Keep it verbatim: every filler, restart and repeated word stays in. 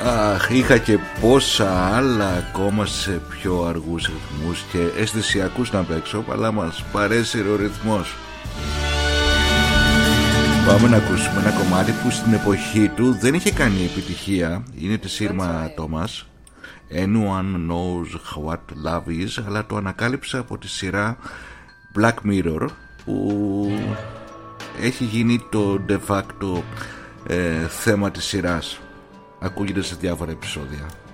Αχ, είχα και πόσα άλλα ακόμα σε πιο αργούς ρυθμούς και αισθησιακούς να παίξω, αλλά μας παρέσυρε ο ρυθμός. Πάμε να ακούσουμε ένα κομμάτι που στην εποχή του δεν είχε κάνει επιτυχία. Είναι της Irma Thomas, Anyone Knows What Love Is, αλλά το ανακάλυψα από τη σειρά Black Mirror, που έχει γίνει το de facto ε, θέμα της σειράς. Ακούγεται σε διάφορα επεισόδια.